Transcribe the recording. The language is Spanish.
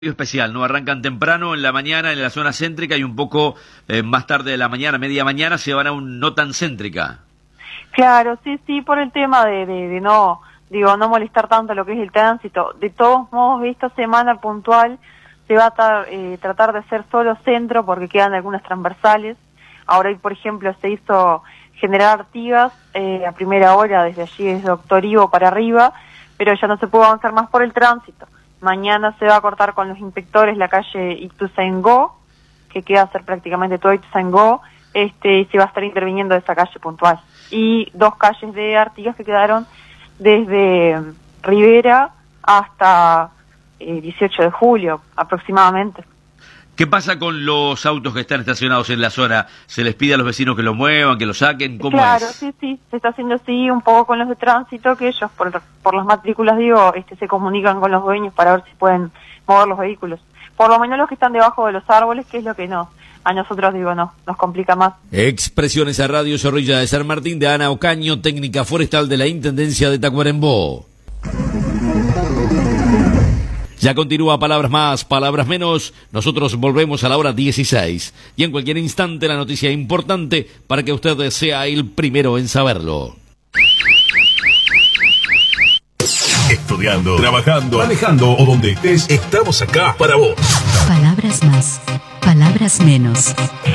Especial, ¿no? Arrancan temprano en la mañana en la zona céntrica y un poco más tarde de la mañana, media mañana, se van a un no tan céntrica. Claro, sí, por el tema de no molestar tanto lo que es el tránsito. De todos modos, esta semana puntual se va a tratar de hacer solo centro porque quedan algunas transversales. Ahora hoy, por ejemplo, se hizo General Artigas a primera hora, desde allí, desde Doctor Ivo para arriba, pero ya no se puede avanzar más por el tránsito. Mañana se va a cortar con los inspectores la calle Ituzaingó, que queda a ser prácticamente todo Ituzaingó, y se va a estar interviniendo esa calle puntual. Y dos calles de Artigas que quedaron desde Rivera hasta 18 de julio aproximadamente. ¿Qué pasa con los autos que están estacionados en la zona? ¿Se les pide a los vecinos que los muevan, que los saquen? ¿Cómo Claro, es? sí, se está haciendo así un poco con los de tránsito, que ellos por las matrículas, se comunican con los dueños para ver si pueden mover los vehículos. Por lo menos los que están debajo de los árboles, que es lo que a nosotros nos complica más. Expresiones a Radio Zorrilla de San Martín de Ana Ocaño, técnica forestal de la Intendencia de Tacuarembó. Ya continúa Palabras Más, Palabras Menos. Nosotros volvemos a la hora 16. Y en cualquier instante la noticia importante para que usted sea el primero en saberlo. Estudiando, trabajando, manejando o donde estés, estamos acá para vos. Palabras Más, Palabras Menos.